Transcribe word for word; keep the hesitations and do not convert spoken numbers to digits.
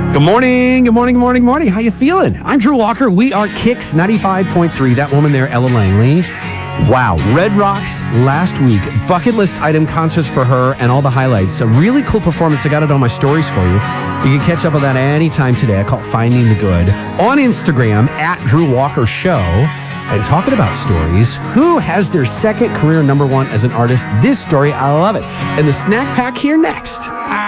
Good morning, good morning, good morning, good morning. How you feeling? I'm Drew Walker. We are Kicks ninety-five point three. That woman there, Ella Langley. Wow, Red Rocks last week. Bucket list item concerts for her and all the highlights. A really cool performance. I got it on my stories for you. You can catch up on that anytime today. I call it Finding the Good. On Instagram, at Drew Walker Show. And talking about stories, who has their second career number one as an artist? This story, I love it. And the snack pack here next.